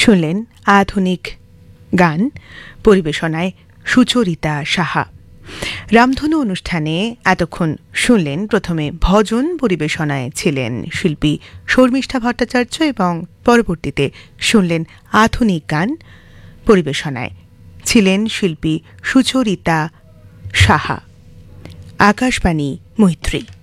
শুনলেন আধুনিক গান, পরিবেশনায় সুচরিতা সাহা। রামধনু অনুষ্ঠানে এতক্ষণ শুনলেন প্রথমে ভজন, পরিবেশনায় ছিলেন শিল্পী শর্মিষ্ঠা ভট্টাচার্য এবং পরবর্তীতে শুনলেন আধুনিক গান, পরিবেশনায় ছিলেন শিল্পী সুচরিতা সাহা। আকাশবাণী মৈত্রী।